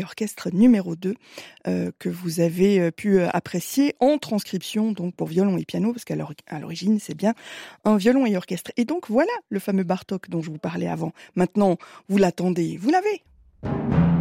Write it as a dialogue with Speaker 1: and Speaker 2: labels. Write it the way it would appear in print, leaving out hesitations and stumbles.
Speaker 1: orchestre numéro 2 que vous avez pu apprécier en transcription donc pour violon et piano, parce qu'à l'origine c'est bien un violon et orchestre. Et donc voilà le fameux Bartók dont je vous parlais avant. Maintenant, vous l'attendez, vous l'avez.